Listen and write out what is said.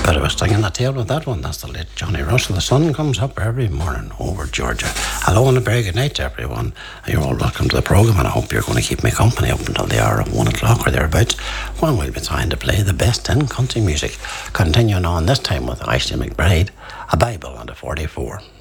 Bit of a sting in the tail with that one. That's the late Johnny Russell. The sun comes up every morning over Georgia. Hello and a very good night to everyone. You're all welcome to the programme, and I hope you're going to keep me company up until the hour of 1 o'clock or thereabouts, when we'll be trying to play the best in country music. Continuing on this time with Ashley McBride, A Bible and a 44.